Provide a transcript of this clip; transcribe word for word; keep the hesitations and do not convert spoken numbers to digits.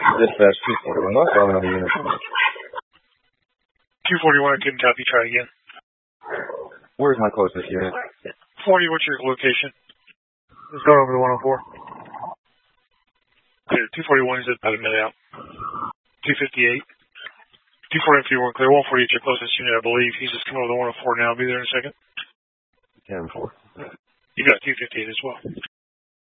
Dispatch two forty-one. What's wrong with the unit? two forty-one, I couldn't copy. Try again. Where's my closest unit? forty, what's your location? Let's go over to one oh four. Clear. two forty-one is about a minute out. two fifty-eight. two forty-one, clear. one forty-eight, your closest unit, I believe. He's just coming over the one oh four now. I'll be there in a second. ten four. You got two fifty-eight as well.